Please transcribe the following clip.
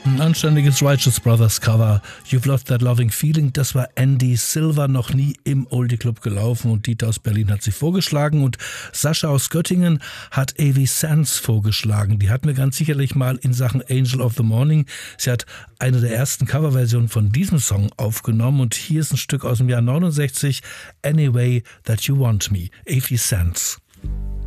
Ein anständiges Righteous Brothers Cover. You've Lost That Loving Feeling. Das war Andy Silver, noch nie im Oldie Club gelaufen, und Dieter aus Berlin hat sie vorgeschlagen, und Sascha aus Göttingen hat Avi Sands vorgeschlagen. Die hatten wir ganz sicherlich mal in Sachen Angel of the Morning. Sie hat eine der ersten Coverversionen von diesem Song aufgenommen, und hier ist ein Stück aus dem Jahr 69, Any Way That You Want Me, Avi Sands.